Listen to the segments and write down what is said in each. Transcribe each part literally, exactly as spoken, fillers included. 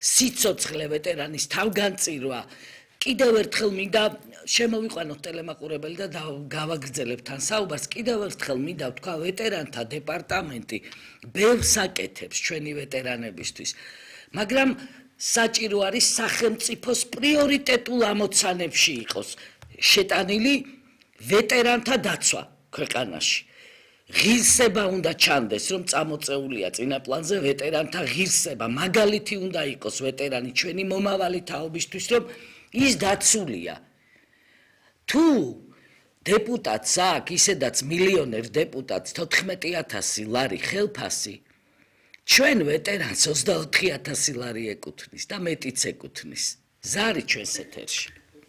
სიცოცხლე ვეტერანის თავგანწირვა კიდევ ერთხელ მინდა შემოვიყვანოთ ტელემაყურებელი და გავაგრძელებთ თან საუბარს კიდევ ერთხელ მინდა ვთქვა ვეტერანთა დეპარტამენტი ბევრს აკეთებს ჩვენი ვეტერანებისთვის მაგრამ საჭირო არის სახელმწიფოს პრიორიტეტულ ამოცანებში იყოს შეტანილი ვეტერანთა დაცვა ქვეყანაში ღირსება უნდა ჩანდეს რომ წამოწეულია წინა პლანზე ვეტერანთა ღირსება მაგალითი უნდა იყოს ვეტერანი ჩვენი მომავალი თაობისთვის რომ ის დაცულია თუ დეპუტატს აქვს ისედაც მილიონერ დეპუტატს თოთხმეტი ათასი ლარი ხელფასი ჩვენ ვეტერანს ოცდაოთხი ათასი ლარი ეკუთვნის და მეტიც ეკუთვნის ზარი ჩვენს ეთერში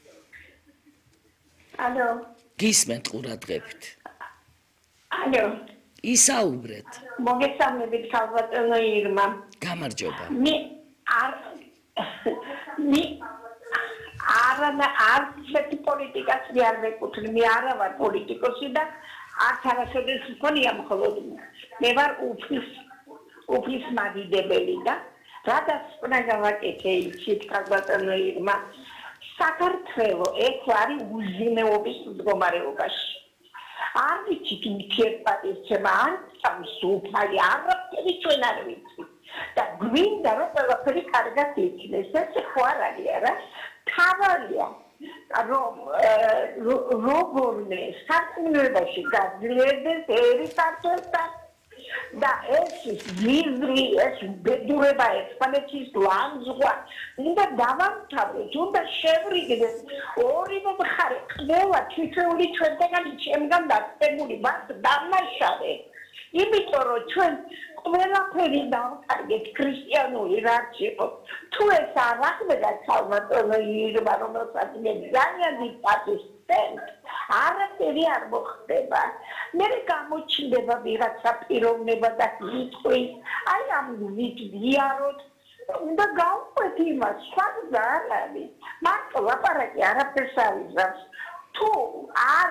ალო გისმენთ ყურადღებით ალო ისაუბრეთ მოგესალმებით ქალბატონო ირმა გამარჯობა მე არ მე არა არ შეფი პოლიტიკას მე არ მეკუთვნი მე არა ვარ პოლიტიკოსი და არც არასოდეს მქონია მხოლოდ მე ვარ უფლის უფლის მადიდებელი და რადგან უნდა გავაკეთე იცით ქალბატონო ირმა საქართველო ეს არის უზინეობის მდგომარეობაში არ ვიცით მიქერპატისება ან სამსუფალი არაფერი ჩვენ არ ვიცით და გვინდა რომ ყველაფერი კარგად იქნეს ეს ხო არ არის არა თავარია რომ როგორმე საქმეებში გაძლიერდეს ერი საქართველოსთან და ეს ზიზრი ეს ბედურება ესპანეთის ლანძღვა უნდა დავამთავროთ უნდა შევრიგდეს ორივე მხარე ყველა თითოეული ჩვენგან ჩემგან დაწებული მას დამნაშავე იმიტომ რომ ჩვენ ყველაფერი დავკარგეთ ქრისტიანული რაც იყო თუ ეს არ ახმედა ქალბატონო ირმა რომელსაც მე ძალიან დიდ არაფერი არ მოხდება მე გამოჩნდება ვიღაცა პიროვნება და იტყვის აი ამ ვიდიაროთ უნდა გავყვეთ იმას სხვა არ არის მარტო ლაპარაკი არაფერს არ იზრავს თუ არ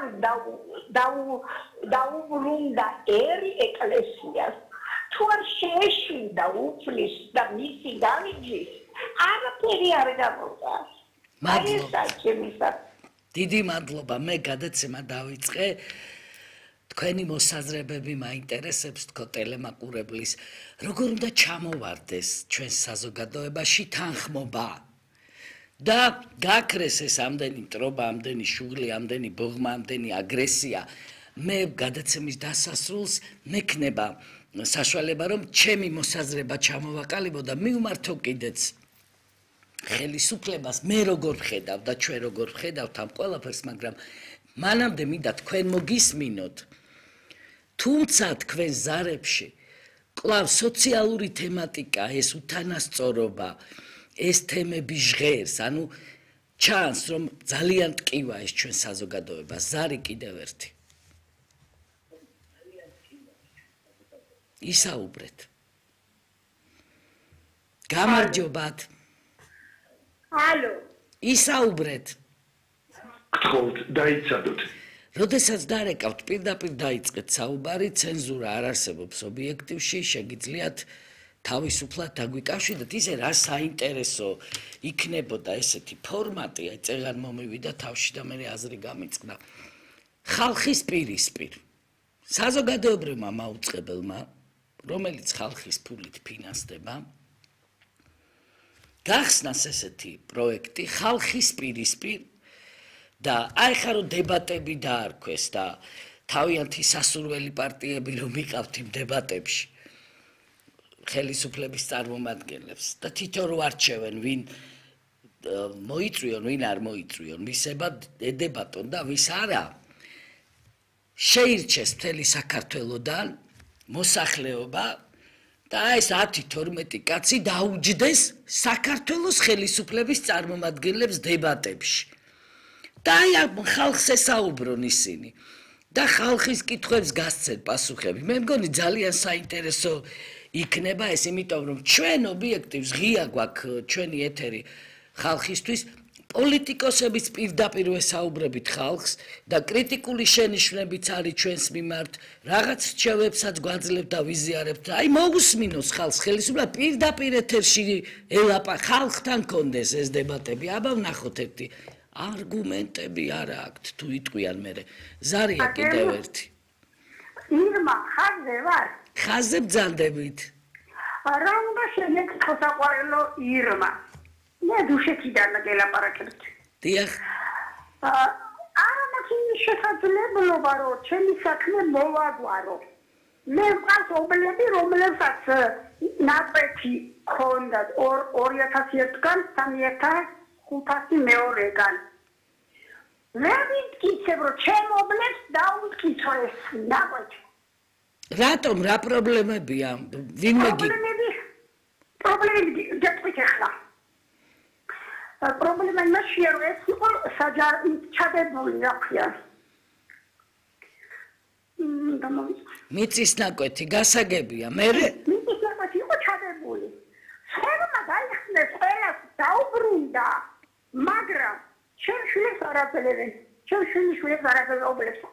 დაუბრუნდა ერი ეკლესიას თუ არ შეეშინდა უფლის და მისი გამიჯის არაფერი არ გამოვა მადლობა დიდი მადლობა მე გადაცემა დავიწყე თქვენი მოსაზრებები მაინტერესებს თქო ტელემაყურებლის როგორ უნდა ჩამოვარდეს ჩვენს საზოგადოებაში თანხმობა და გაქრეს ეს ამდენი მტრობა ამდენი შუღლი ამდენი ბოღმა ამდენი აგრესია მე გადაცემის დასასრულს მექნება საშუალება რომ ჩემი მოსაზრება ჩამოვაყალიბო და მივმართო კიდეც ხელისუფლებას მე როგორ ვხედავ და ჩვენ როგორ ვხედავთ ამ ყველაფერს მაგრამ მანამდე მინდა თქვენ მოგისმინოთ თუმცა თქვენ ზარებში კვლავ სოციალური თემატიკა ეს უთანასწორობა ეს თემები ჟღერს ანუ ჩანს რომ ძალიან ტკივა ეს ჩვენ საზოგადოება ზარი კიდევ ერთი ისაუბრეთ გამარჯობათ ალო ისაუბრეთ გთხოვთ დაიცადოთ როდესაც დარეკავთ პირდაპირ დაიწყეთ საუბარი ცენზურა არ არსებობს ობიექტივში შეგიძლიათ თავისუფლად დაგვიკავშირდეთ ისე რა საინტერესო იქნებოდა ესეთი ფორმატი აი წეღან მომივიდა თავში და მე აზრი გამიწყდა ხალხის პირისპირ საზოგადოებრივმა მაუწყებელმა რომელიც ხალხის ფულით ფინანსდება გახსნას ესეთი პროექტი ხალხის პირისპირ და აი ხა რომ დებატები დაარქვეს და თავიანთი სასურველი პარტიები რომ იყავთ იმ დებატებში ხელისუფლების წარმომადგენლებს და თითო რო არჩევენ ვინ მოიწვიონ ვინ არ მოიწვიონ მისება ედებატონ და ვის არა შეირჩეს მთელი საქართველოდან მოსახლეობა და ეს ათი თორმეტი კაცი დაუჯდეს საქართველოს ხელისუფლების წარმომადგენლებს დებატებში და აი ხალხს ესაუბრონ ისინი და ხალხის კითხვებს გასცენ პასუხები მე მგონი ძალიან საინტერესო იქნება ეს იმიტომ რომ ჩვენ ობიექტივს ღია გვაქვს ჩვენი ეთერი ხალხისთვის პოლიტიკოსების პირდაპირ ვესაუბრებით ხალხს და კრიტიკული შენიშვნებიც არის ჩვენს მიმართ, რაღაც რჩევებსაც გვაძლევთ და ვიზიარებთ. აი მოусმინოს ხალხს ხელისუფლება პირდაპირ ეთერში ელაპა ხალხთან კონდეს ეს დებატები. აბა ვნახოთ ერთი არგუმენტები არა აქვთ თუ იტყვიან მერე. ზარია კიდევ ერთი. ირმა, ხაზე ვარ? ხაზე ბრძანდებით. რა უნდა შემეკითხო საყვარელო ირმა? მე დუშეთიდან გელაპარაკებთ. დიახ. არა მაქვს იმის შესაძლებლობა, რომ ჩემი საქმე მოვაგვარო. მე მყავს ობლები, რომლებსაც ნაკვეთი ჰქონდათ ორი ათასი ერთგან სამი ათას ხუთასი მეორეგან. მე ვიტკიცებ, რომ ჩემ ობლებს დაუვიკითხო ეს ნაკვეთი. რატომ რა პრობლემებია? ვინმე გი პრობლემები პრობლემები გეტყვით ახლა. პრობლემა იმაშია, რომ ეს იყო საჯარო ჩადებული რა ქვია. მიწის ნაკვეთი გასაგებია, მერე? მიწის ნაკვეთი იყო ჩადებული. სხეულმა დაიხსნეს ყველას დაუბრუნდა, მაგრამ ჩემ შვილს არ აფერებენ. ჩემ შვილს არ აფერებენ ობლებს.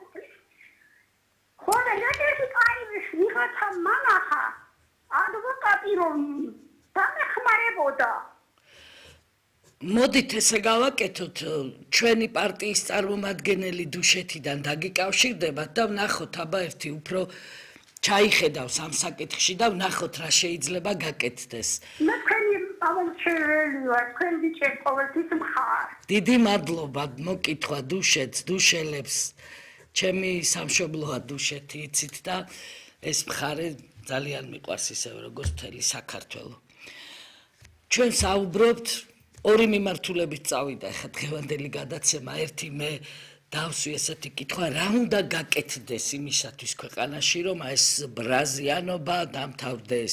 ხოლო რადგან კაირის ვიღაცა მანახა ადვოკატი რომ დამეხმარებოდა. მოდით ესე გავაკეთოთ, ჩვენი პარტიის წარმომადგენელი დუშეთიდან დაგიკავშირდებათ და ვნახოთ აბა ერთი უფრო ჩაიხედავს ამ საკითხში და ვნახოთ რა შეიძლება გაკეთდეს. მე თქვენი ამომრჩეველი ვარ, თქვენ ბიჭებს ყოველთვის მხარ. დიდი მადლობა მოკითხვა დუშეთს, დუშელებს. ჩემი სამშობლოა დუშეთი, იცით და ეს მხარე ძალიან მიყვარს ისევე როგორც მთელი საქართველო. ჩვენ საუბრობთ ორი მიმართულებით წავიდა ხა დღევანდელი გადაცემა, ერთი მე დავსვი ესეთი კითხვა, რა უნდა გაკეთდეს იმისათვის ქვეყანაში, რომ ეს ბრაზიანობა დამთავრდეს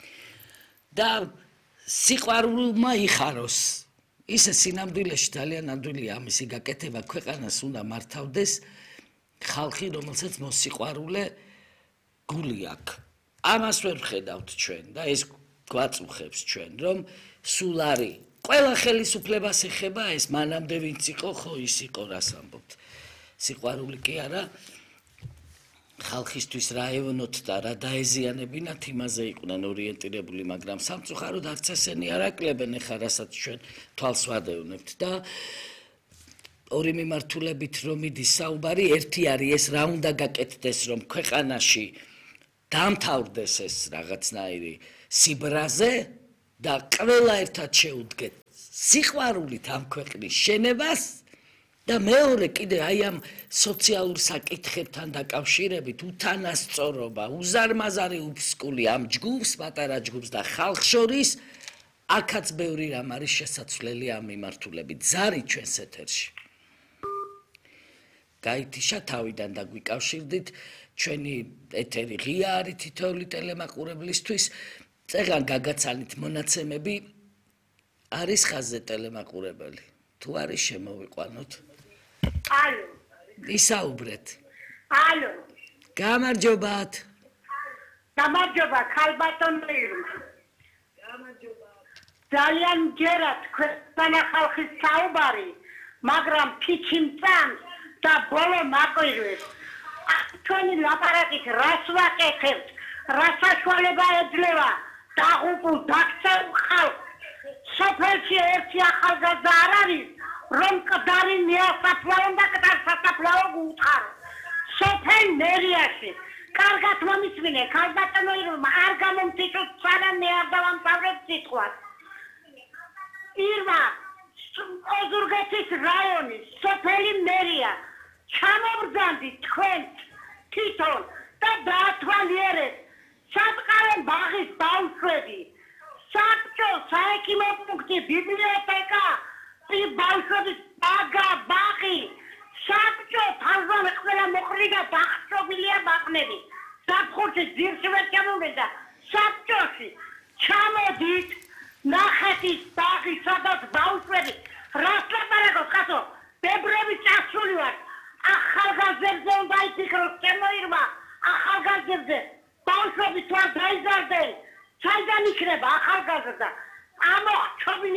და სიყვარულმა იხაროს. ისე სინამდვილეში ძალიან ნამდვილია ამისი გაკეთება, ქვეყანას უნდა მართავდეს ხალხი, რომელსაც მოსიყვარულე გული აქვს. ამას ვერ ვხედავთ ჩვენ და ეს გვაწუხებს ჩვენ, რომ სულ არის ყველა ხელისუფლებას ეხება ეს, მანამდე ვინც იყო, ხო ის იყო, რას ამბობთ. სიყვარული კი არა, ხალხისთვის რა ევონოთ და რა დაეზიანებინათ, იმაზე იყვნენ ორიენტირებული, მაგრამ სამწუხაროდ არც ესენი არ აკლებენ ეხლა, რასაც ჩვენ თვალს ვადევნებთ და ორი მიმართულებით რომ მიდის საუბარი, ერთი არის ეს რა უნდა გაკეთდეს, რომ ქვეყანაში დამთავრდეს ეს რაღაცნაირი სიბრაზე და ყველა ერთად შეუდგეთ სიყვარულით ამ ქვეყნის შენებას და მეორე კიდე აი ამ სოციალურ საკითხებთან დაკავშირებით უთანასწორობა, უზარმაზარი უფსკული ამ ჯგუფს, პატარა ჯგუფს და ხალხს შორის აქაც ბევრი რამ არის შესაძლებელი ამ მიმართულებით. ზარი ჩვენს ეთერში. გაითიშა თავიდან და გვიკავშირდით, ჩვენი ეთერი ღია არის თითოეული ტელემაყურებლისთვის. წეგან გაგაცანით მონაცემები არის ხაზზე ტელემაყურებელი. თუ არის შემოვიყვანოთ. ალო. ისაუბრეთ. ალო. გამარჯობათ. გამარჯობა, ქალბატონო ირმა. გამარჯობა. ძალიან მჯერათ ქვეყანა ხალხის საუბარი, მაგრამ ფიჩი მწამს და ბოლო მაკვირვებს. თქვენი ლაპარაკით რას ვაკეთებთ? რა საშუალება ეძლევა დაღუპულ დაქცეულ ხალხს? სოფელში ერთი ახალგაზრდა არ არის, რომ მკვდარი მიასაფლავონ და მკვდარ სასაფლაო გუუთხარო. სოფელ მერიაში კარგად მომისმინე, ქალბატონო ირმა, არ გამომთიშოთ, სანამ მე არ დავამთავრებ სიტყვას. ირმა, ოზურგეთის რაიონის სოფელი მერია, ჩამოვბრძანდით თქვენს თვითონ და დაათვალიერეთ სატყარო ბაღის ბავშვები, საბჭო, საექიმო პუნქტი, ბიბლიოთეკა, ბავშვების ბაგა, ბაღი, საბჭო, თავზომე ყველა მოყრიდა დახშობილია ბაღნები. საფხურში ძირში ვერ ჩამოვიდნენ და საბჭოში ჩამოდით ნახეთის ბაღი, სადაც ბავშვები რას ლაპარაკობთ, ხასო, ბებრები წასული ვარ. ახალგაზრდებზე უნდა იფიქროთ, ჩემო ირმა, ახალგაზრდებზე ბავშვები თუ არ დაიზარდნენ, საიდან იქნება ახალგაზრდა? ამოხჩობილი არიან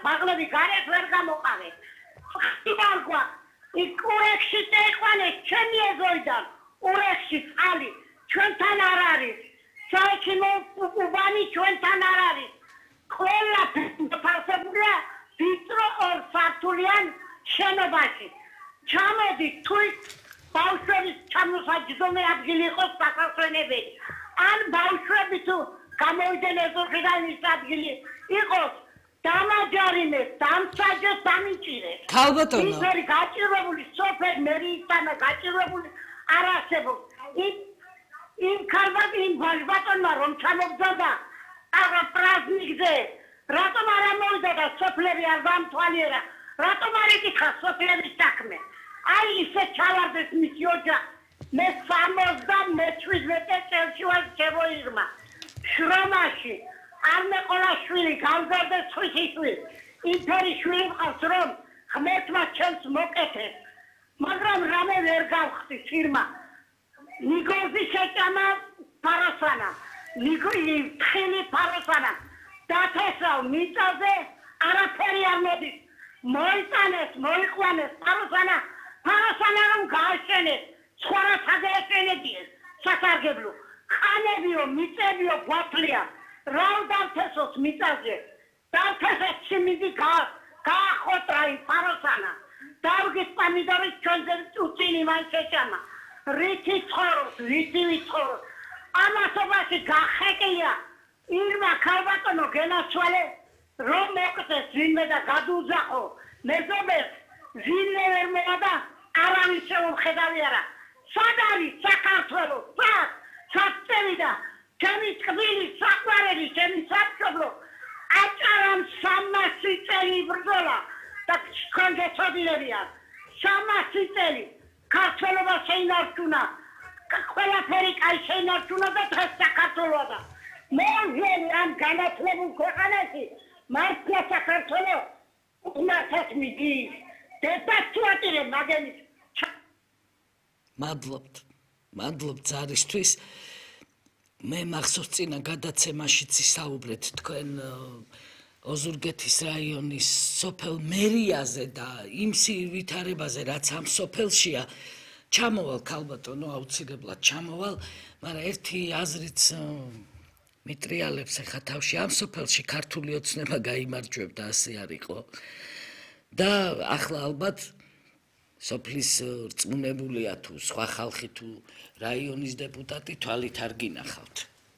ბაღლები გარეთ ვერ გამოყავე. ხტიბარგვა იქ ურეხში წეყვანე ჩემი ეზოიდან ურეხში წყალი ჩვენთან არ არის. საექიმო უბანი ჩვენთან არ არის. ყველა ფასებულია ვიწრო ორ სართულიან შენობაში. ჩამოდი თუ ბავშვების ჩამოსაჯდომი ადგილი იყოს სასასვენებელი. ან ბავშვები თუ გამოვიდნენ ეზოშიდან ის ადგილი იყოს დამაჯარიმეს, დამსაჯეს, დამიჭირეს. ქალბატონო. ისერი გაჭირვებული სოფელ მერიისთანა გაჭირვებული არ არსებობს. იმ იმ ქალბატონმა იმ ბაჟბატონმა რომ ჩამოგზავნა აღა პრაზნიკზე, რატომ არ ამოვიდა და სოფლები არ დამთვალიერა? რატომ არ იკითხა სოფლების საქმე? აი ისე ჩავარდეს მისი ოჯახი. მე სამოცდამეშვიდმეტე წელში ვარ შემოიღმა. შრომაში არ მეყოლა შვილი, გამზარდეს ხვითი შვილი. იმფერი შვილი მყავს რომ ღმერთმა ჩემს მოკეთეს. მაგრამ რამე ვერ გავხდი ფირმა. ნიგოზი შეჭამა პარასანა. ნიგოზი თხილი პარასანა. დათესავ მიწაზე არაფერი არ მოდის. მოიტანეს, მოიყვანეს პარასანა. პარასანა რომ გააშენეს. სხვა რა გადაეშენებიეს სასარგებლო. ხანებიო, მიწებიო, გვათლია. რა დავთესოს მიწაზე? დავთესეს სიმინდი გაახოტრა იმ პარასანა. დავგეს პამიდორის ჩვენზე უწინი მან შეჭამა. რითი ცხოვრობს, რითი ვიცხოვრობ. ამასობაში გახეკია ირმა ქალბატონო გენაცვალე რომ მოკდეს ვინმე და გადუძახო მეზობელს ვინმე ვერ მოადა არავის შეუხედავი არა. სად არის საქართველო? სად? სად წევიდა? ჩემი ტკბილი საყვარელი, ჩემი სამშობლო აჭარამ სამასი წელი იბრძოლა და თქვენ გეცოდინებიან. სამასი წელი ქართველობა შეინარჩუნა. ყველაფერი კაი შეინარჩუნა და დღეს საქართველოა და მე ვინ ამ განათლებულ ქვეყანაში მართლა საქართველო უნათეს მიდის. დეპატუატირე მაგენის მადლობთ. მადლობთ ზარისთვის. მე მახსოვს წინა გადაცემაშიც ისაუბრეთ თქვენ ოზურგეთის რაიონის სოფელ მერიაზე და იმ ვითარებაზე, რაც ამ სოფელშია. ჩამოვალ ქალბატონო, აუცილებლად ჩამოვალ, მაგრამ ერთი აზრიც მიტრიალებს ახლა თავში. ამ სოფელში ქართული ოცნება გაიმარჯვებდა, ასე არ იყო. და ახლა ალბათ სოფლის რწმუნებულია თუ სხვა ხალხი თუ რაიონის დეპუტატი თვალით არ გინახავთ.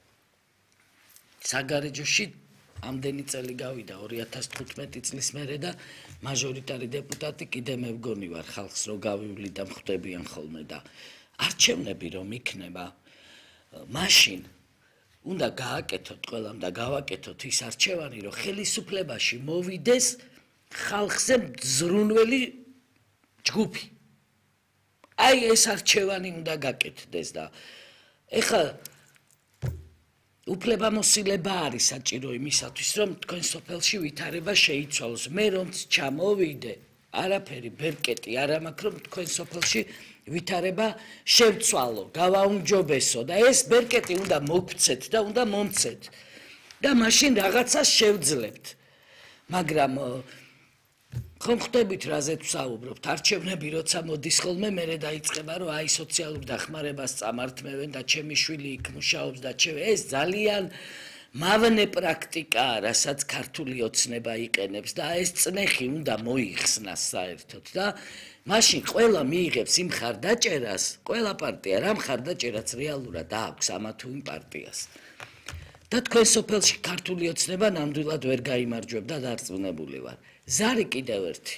საგარეჯოში ამდენი წელი გავიდა ორი ათას თხუთმეტი წლის მერე და მაჟორიტარი დეპუტატი კიდე მე მგონი ვარ ხალხს რო გავივლი და მხვდებიან ხოლმე და არჩევნები რომ იქნება მაშინ უნდა გააკეთოთ ყველამ და გავაკეთოთ ის არჩევანი რომ ხელისუფლებაში მოვიდეს ხალხზე მძრუნველი ჯგუფი. აი ეს არჩევანი უნდა გაკეთდეს და ეხლა უფლებამოსილება არის საჭირო იმისათვის რომ თქვენ სოფელში ვითარება შეიცვალოს. მე რომ ჩამოვიდე არაფერი ბერკეტი არ მაქვს რომ თქვენ სოფელში ვითარება შევცვალო, გავაუმჯობესო და ეს ბერკეტი უნდა მოგცეთ და უნდა მომცეთ და მაშინ რაღაცას შევძლებთ. მაგრამ ხომ ხვდებით რაზეც ვსაუბრობთ? არჩევნები როცა მოდის ხოლმე მერე დაიწყება რომ აი სოციალურ დახმარებას წამართმევენ და ჩემი შვილი იქ მუშაობს და ჩემ ეს ძალიან მავნე პრაქტიკაა, რასაც ქართული ოცნება იყენებს და ეს წნეხი უნდა მოიხსნას საერთოდ და მაშინ ყველა მიიღებს იმ ხარდაჭერას, ყველა პარტია რა ხარდაჭერაც რეალურად აქვს ამა თუ იმ პარტიას. და თქვენ სოფელში ქართული ოცნება ნამდვილად ვერ გაიმარჯვებდა და დარწმუნებული ვარ. ზარი კიდევ ერთი.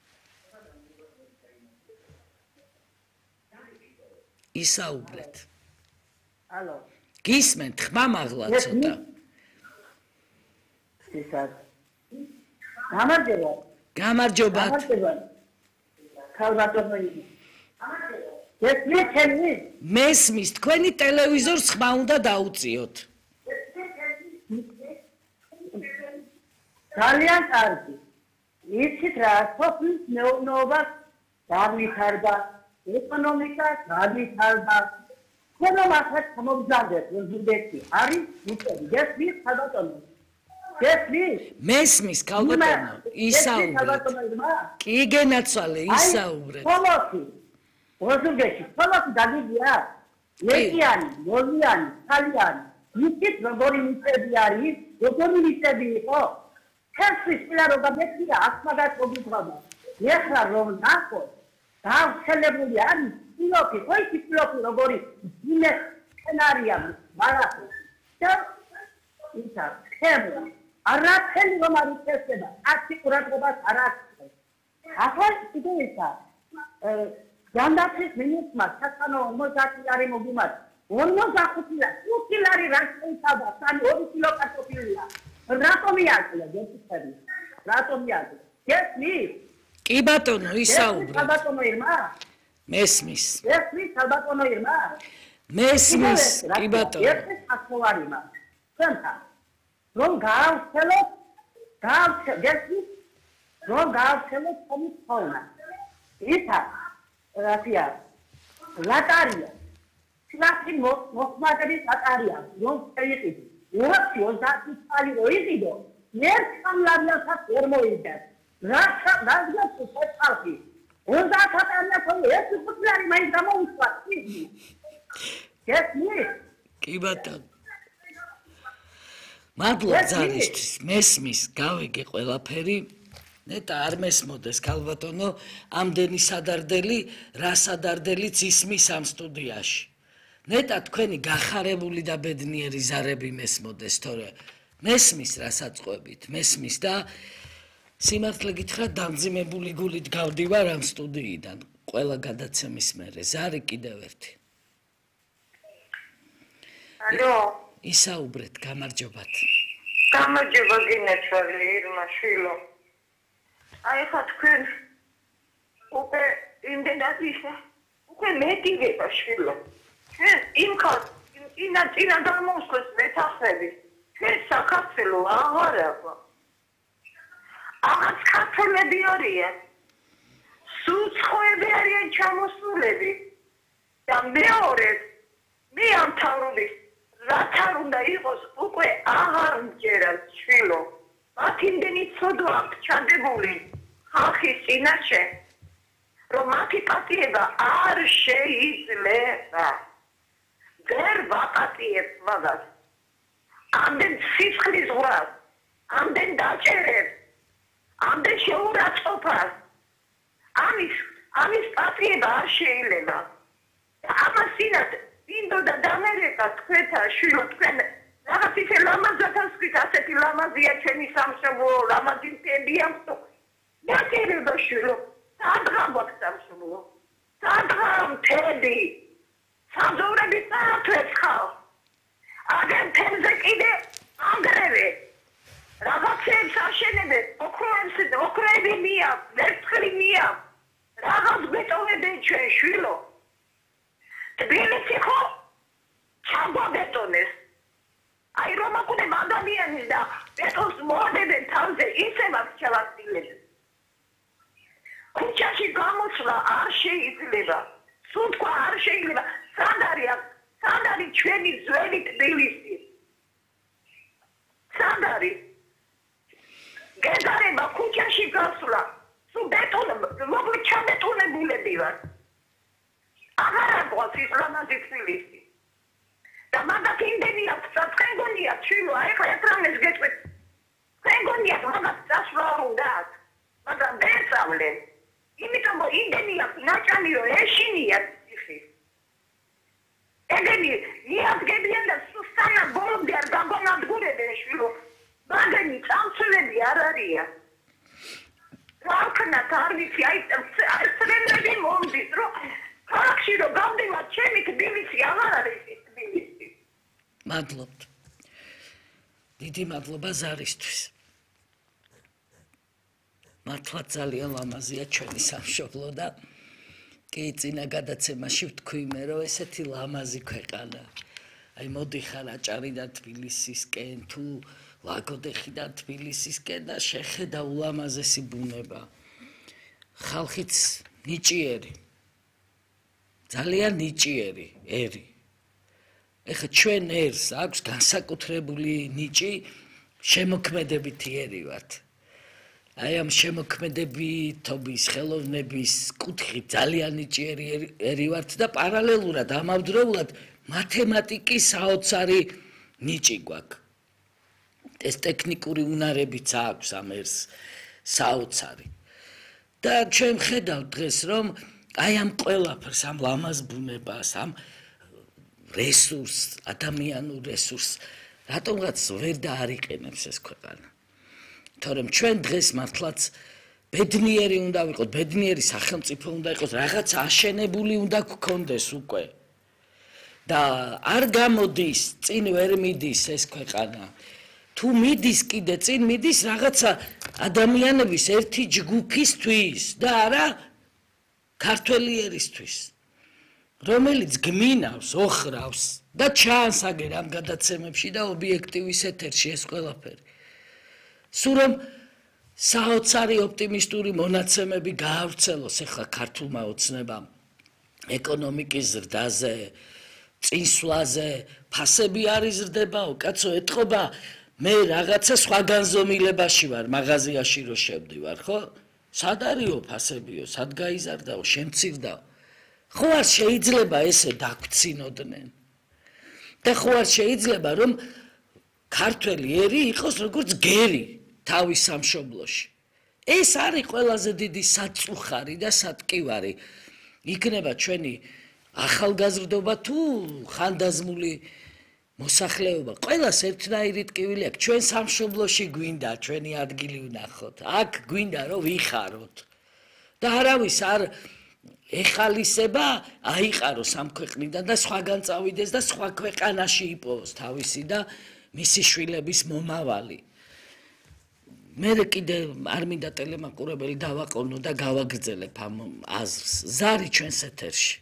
ისაუბრეთ. ალო. გისმენთ ხმა მაღლა ცოტა. ისად. გამარჯობა. გამარჯობათ. გამარჯობა. ქალბატონო. ეს მეთემი. მესმის თქვენი ტელევიზორს ხმა უნდა დაუწიოთ. ძალიან კარგი. იცით რა, სოფლის მეურნეობა განვითარდა, ეკონომიკა განვითარდა. ყველა მასა გამოგზავნეთ, როზუდეთი არის მიწები. ეს მის ქალბატონო. გესმის? მესმის ქალბატონო, ისაუბრეთ. კი გენაცვალე, ისაუბრეთ. ხოლოსი. ოზურგეში, ხოლოსი დაგიგია? ლეკიანი, მოლიანი, თალიანი. იცით როგორი მიწები არის? როგორი მიწები იყო? ხერხის პირა რო გამექცია, აქ მაგას მოგიყვანა. ეხლა რომ ნახო, გავრცელებული არის პილოტი, ხო ის პილოტი როგორი ძიმე სცენარია მაგას. და ისა, ხემლა. არაფერი რომ არ იწესება, ათი ყურადღებას არ აქვს. ახლა კიდე ისა, ჯანდაცვის მინისტრმა საკანო ორმოცდაათი ლარი მოგიმართ. ორმოცდახუთი ლარი, ხუთი ლარი რა შეიძლება, სანი ორი კილო კარტოფილია. რატომ იარწია გეციხები? რატომ იარწია? გესმის? კი ბატონო, ისაუბრეთ. საბატონო ირმა? მესმის. გესმის საბატონო ირმა? მესმის, კი ბატონო. ერთი ახოვარი მაგ. ჩვენთან რომ გავხსელოთ, გავხსელოთ, გესმის? რომ გავხსელოთ კომის ფორმა. ისა, რაფია, ლატარია. სლაფი მოხმარების ლატარია, რომ შეიყიდო. ოცი ოცდაათი წელი რო იყიდო, ერთ სამლარიასაც ვერ მოიგებს. რა რადგან შეწყალხი. ოცდაათი წელი ერთი ხუთლარი მაინც გამოუცვა. გესმის? კი ბატონო. მადლობა ძალისთვის, მესმის, გავიგე ყველაფერი. ნეტა არ მესმოდეს ქალბატონო, ამდენი სადარდელი, რა სადარდელიც ისმის ამ სტუდიაში. ნეტა თქვენი გახარებული და ბედნიერი ზარები მესმოდეს, თორე მესმის რასაც ყვებით, მესმის და სიმართლე გითხრათ, დამძიმებული გულით გავდივარ ამ სტუდიიდან, ყველა გადაცემის მერე, ზარი კიდევ ერთი. ალო, ისაუბრეთ, გამარჯობათ. გამარჯობა გინაცვალე ირმა შვილო. აი ხა თქვენ უკვე იმდენად ისა, უკვე მეტიგება შვილო. ჩვენ იმ ხალ, ინა წინა დამოსვეს მეთახები. ჩვენ საქართველო აღარ აქვს. აღარც ქართველები არიან. სუცხოვები არიან ჩამოსულები. და მეორე, მე ამ თავრობის რაც არ უნდა იყოს, უკვე აღარ მჯერათ შვილო. მათ იმდენი ცოდვა აქვს ჩადებული ხალხის წინაშე, რომ მათი პატიება არ შეიძლება. ვერ ვაპატიებ მაგას. ამდენ სისხლის ზღვრას, ამდენ დაჭერებს, ამდენ შეურაცხყოფას. ამის ამის პატიება არ შეიძლება. ამას წინათ ინდოდა დამერეკა თქვენთან შვილო თქვენ რაღაც ისე ლამაზათას ვით ასეთი ლამაზია ჩვენი სამშობლო ლამაზი მტებია დაწერება შვილო სადღა გვაქვს სამშობლო სადღა მტები საძოვრები წაართვეს ხალ აგენ თემზე კიდე ანგრევე რაღაცებს აშენებენ ოქროებს ოქროები მიაქვს ვერცხლი მიაქვს რაღაც ბეტონებენ ჩვენ შვილო თბილისი ხო ჩამბაბეტონეს აი რომ აკუნებ ადამიანის და ბეტონს მოადებენ თავზე ისევ აქ ჩავასtildeებს ქუჩაში გამოსვლა არ შეიძლება სულ თქვა არ შეიძლება სად არის სად არის ჩვენი ძველი თბილისი სად არის გეზარება ქუჩაში გასვლა სულ ბეტონ მოკლედ ჩაბეტონებულები ვარ აღარ აქვს ის ლამაზი თბილისი და მაგათ იმდენი აქვს თქვენ გონიათ შვილო აი ხა ერთრამეს გეტყვით თქვენ გონიათ მაგათ წასვლა უნდა მაგრამ დეწავლენ იმიტომ რომ იმდენი აქვს ნაჭამი რომ ეშინიათ ციხის ეგენი მიადგებიან და სუსტანა ბოლომდე არ გაგონადგურებენ შვილო მაგენი წამსვლელი არ არიან რაკნა თარგიცი აი წრემები მომდის რომ ქალაქში რომ გავდივარ ჩემი თბილისი აღარ არის ის თბილისი მადლობთ დიდი მადლობა ზარისთვის მართლაც ძალიან ლამაზია ჩვენი სამშობლო და კი წინა გადაცემაში ვთქვი მე რომ ესეთი ლამაზი ქვეყანა აი მოდიხარ აჭარიდან თბილისისკენ თუ ლაგოდეხიდან თბილისისკენ და შეხედა ულამაზესი ბუნება ხალხიც ნიჭიერი ძალიან ნიჭიერი ერი ეხა ჩვენ ერს აქვს განსაკუთრებული ნიჭი შემოქმედებითი ერი ვართ. აი ამ შემოქმედებითობის ხელოვნების კუთხით ძალიან ნიჭიერი ერი ვართ და პარალელურად ამავდროულად მათემატიკის საოცარი ნიჭი გვაქვს. ეს ტექნიკური უნარებიც აქვს ამ ერს საოცარი. და ჩვენ ხედავთ დღეს რომ აი ამ ყველაფერს, ამ ლამაზ ბუნებას, ამ რესურსს, ადამიანურ რესურსს რატომღაც ვერ დაარიყენებს ეს ქვეყანა. თორემ ჩვენ დღეს მართლაც ბედნიერი უნდა ვიყოთ, ბედნიერი სახელმწიფო უნდა იყოს, რაღაც აშენებული უნდა გქონდეს უკვე. და არ გამოდის, წინ ვერ მიდის ეს ქვეყანა. თუ მიდის კიდე წინ მიდის რაღაცა ადამიანების ერთი ჯგუფისთვის და არა ქართველი ერისთვის, რომელიც გმინავს, ოხრავს და ჩანს აგერ ამ გადაცემებში და ობიექტივის ეთერში ეს ყველაფერი. სულ რომ საოცარი ოპტიმისტური მონაცემები გაავრცელოს ახლა ქართულმა ოცნებამ ეკონომიკის ზრდაზე, წინსვლაზე, ფასები არ იზრდებაო, კაცო, ეთყობა მე რაღაცა სხვა განზომილებაში ვარ, მაღაზიაში რო შევდივარ, ხო? სად არისო ფასებიო, სად გაიზარდაო, შემცირდაო. ხო არ შეიძლება ესე დაგვრცინოდნენ. და ხო არ შეიძლება რომ ქართველი ერი იყოს როგორც გერი თავის სამშობლოში. ეს არის ყველაზე დიდი საწუხარი და სატკივარი. იქნება ჩვენი ახალგაზრდობა თუ ხანდაზმული მოსახლეობა. ყველას ერთნაირი ტკივილი აქვს. ჩვენ სამშობლოში გვინდა ჩვენი ადგილი ვნახოთ. აქ გვინდა რომ ვიხაროთ. და არავის არ ეხალისება აიყაროს ამ ქვეყნიდან და სხვაგან წავიდეს და სხვა ქვეყანაში იპოვოს თავისი და მისი შვილების მომავალი. მე კიდე არ მინდა ტელემაყურებელი დავაყოვნო და გავაგრძელებ ამ აზრს. ზარი ჩვენს ეთერში.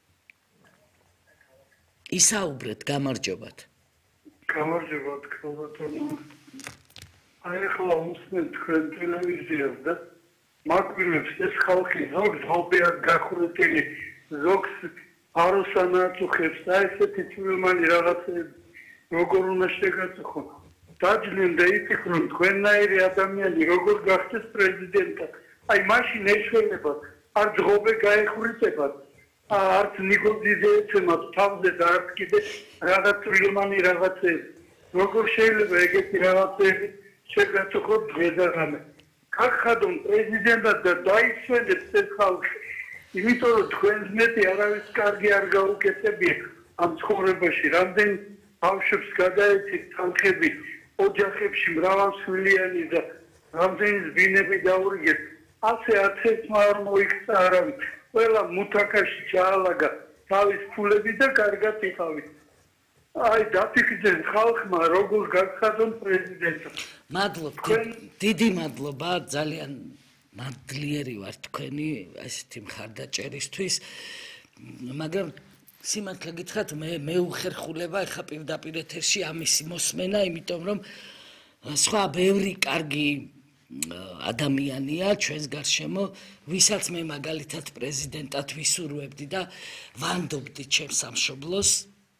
ისაუბრეთ, გამარჯობათ. გამარჯობათ, ქალბატონო. აი ახლა უსმენ თქვენ ტელევიზიას და მაგვირებს ეს ხალხი ზოგს ჰობია გახურეთილი, ზოგს აროსანაწუხებს და ესეთი თვითმანი რაღაცები როგორ უნდა შეგაწუხონ. დაძლიენ და იფიქრონ თქვენნაირი ადამიანი როგორ გახდეს პრეზიდენტად. აი მაშინ ეშველება არ ძღობე გაეხურიტებათ. არც ნიგოძიძე ეცემათ თავზე და არც კიდე რაღაც თვითმანი რაღაცები. როგორ შეიძლება ეგეთი რაღაცები შეგაწუხოთ დღე და ღამე. ქახადონ პრეზიდენტად და დაისვენებს ეს ხალხი. იმიტომ რომ თქვენს მეტი არავის კარგი არ გაუკეთებია ამ ცხოვრებაში. რამდენი ბავშვებს გადაეცით თანხები, ოჯახებში მრავალშვილიანი და რამდენი ბინები დაურიგეთ. ასე ათერთმა არ მოიქცა არავის. ყველა მუთაკაში ჩაალაგა თავის ფულები და კარგად იყავით. აი დაფიქრდნენ ხალხმა როგორ გაგხადონ პრეზიდენტად. მადლობა, დიდი მადლობა, ძალიან მადლიერი ვარ თქვენი ესეთი მხარდაჭერისთვის, მაგრამ სიმართლე გითხრათ, მე მეუხერხულება ეხა პირდაპირ ეთერში ამისი მოსმენა, იმიტომ რომ სხვა ბევრი კარგი ადამიანია ჩვენს გარშემო, ვისაც მე მაგალითად პრეზიდენტად ვისურვებდი და ვანდობდი ჩემს სამშობლოს.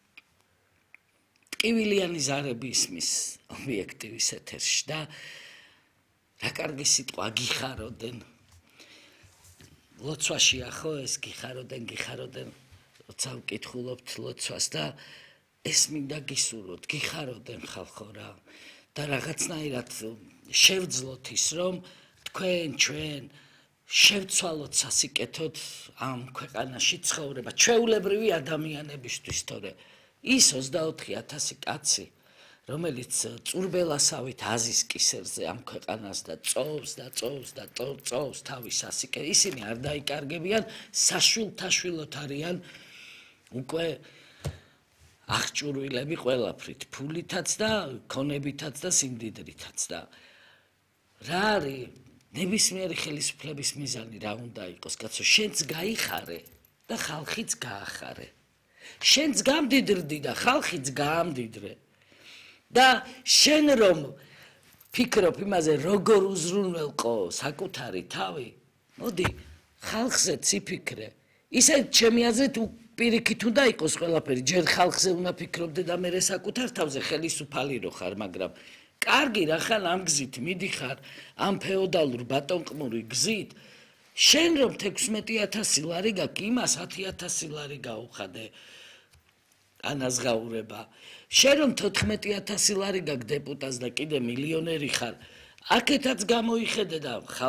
ტკივილიანი ზარები ისმის ობიექტივის ეთერში და რა კარგი სიტყვა გიხაროდენ. ლოცვაშია ხო ეს გიხაროდენ, გიხაროდენ, როცა ვკითხულობთ ლოცვას და ეს მინდა გისურვოთ, გიხაროდენ ხალხო რა. და რაღაცნაირად შევძლოთ ის რომ თქვენ ჩვენ შევცვალოთ სასიკეთოდ ამ ქვეყანაში ცხოვრება ჩვეულებრივი ადამიანებისთვის, თორე ის ოცდაოთხი ათასი კაცი, რომელიც წურბელასავით აზის კისერზე ამ ქვეყანას და წოვს და წოვს და წოვს თავის სასიკეთოდ, ისინი არ დაიკარგებიან, საშვილთაშვილოთ არიან უკვე აღჭურვილები ყველაფრით, ფულითაც და ქონებითაც და სიმდიდრითაც და რა არის ნებისმიერი ხელისუფლების მიზანი რა უნდა იყოს, კაცო, შენც გაიხარე და ხალხიც გაახარე. შენც გამდიდრდი და ხალხიც გაამდიდრე. და შენ რომ ფიქრობ იმაზე, როგორ უზრუნველყო საკუთარი თავი, მოდი, ხალხზეც იფიქრე. ისე ჩემი აზრით პირიქით უნდა იყოს ყველაფერი, ჯერ ხალხზე უნდა ფიქრობდე და მერე საკუთარ თავზე ხელისუფალი რო ხარ, მაგრამ კარგი რახან ამ გზით მიდიხარ ამ ფეოდალურ ბატონყმური გზით შენ რომ თექვსმეტი ათასი ლარი გაქვს იმას ათი ათასი ლარი გაუხადე ანაზღაურება შენ რომ თოთხმეტი ათასი ლარი გაქვს დეპუტატს და კიდე მილიონერი ხარ აქეთაც გამოიხედე და